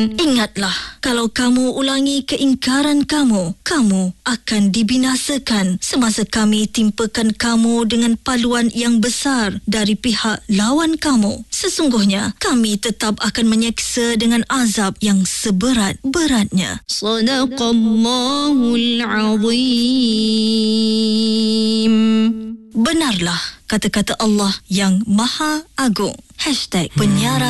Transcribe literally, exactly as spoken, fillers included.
Ingatlah, kalau kamu ulangi keingkaran kamu, kamu akan dibinasakan semasa kami timpakan kamu dengan paluan yang besar dari pihak lawan kamu. Sesungguhnya, kami tetap akan menyeksa dengan azab yang seberat-beratnya. Sadaqallahul Azim. Benarlah kata-kata Allah yang Maha Agung. Hashtag penyiaran